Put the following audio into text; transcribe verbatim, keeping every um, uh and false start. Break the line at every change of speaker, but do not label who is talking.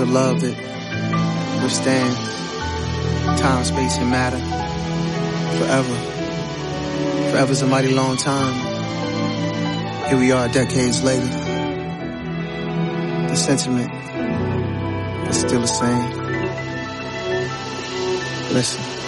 love that withstand time, space, and matter forever. Forever's a mighty long time. Here we are decades later. The sentiment is still the same. Listen.